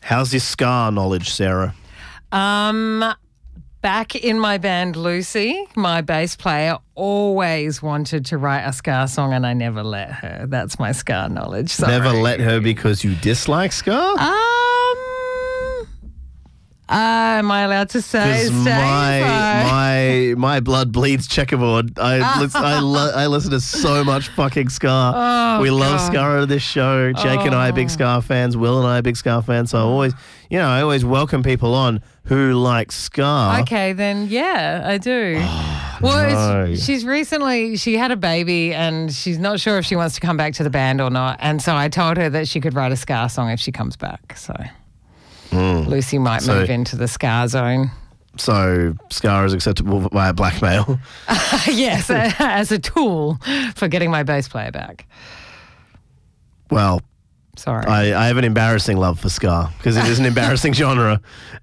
How's your ska knowledge, Sarah? Back in my band, Lucy, my bass player always wanted to write a ska song and I never let her. That's my ska knowledge. Sorry. Never let her because you dislike ska? Am I allowed to say? My blood bleeds checkerboard. I listen to so much fucking ska. We love ska on this show. Jake and I are big ska fans. Will and I are big ska fans. So I always welcome people on who like ska. Okay, then yeah, I do. She had a baby and she's not sure if she wants to come back to the band or not. And so I told her that she could write a ska song if she comes back. So Lucy might move into the ska zone. So ska is acceptable via blackmail? Yes, as a tool for getting my bass player back. Well, sorry. I have an embarrassing love for ska because it is an embarrassing genre.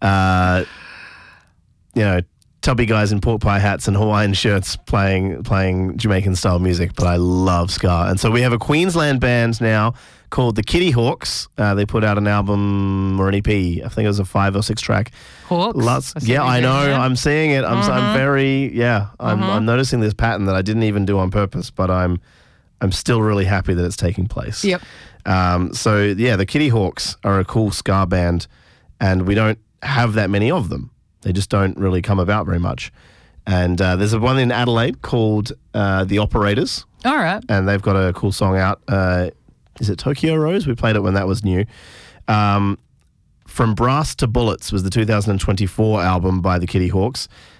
Tubby guys in pork pie hats and Hawaiian shirts playing Jamaican-style music, but I love ska. And so we have a Queensland band now called the Kitty Hawks. They put out an album or an EP. I think it was a 5 or 6 track. Hawks? Yeah, I know. I'm seeing it. I'm noticing this pattern that I didn't even do on purpose, but I'm still really happy that it's taking place. Yep. The Kitty Hawks are a cool ska band, and we don't have that many of them. They just don't really come about very much. And there's one in Adelaide called The Operators. All right. And they've got a cool song out. Is it Tokyo Rose? We played it when that was new. From Brass to Bullets was the 2024 album by the Kitty Hawks.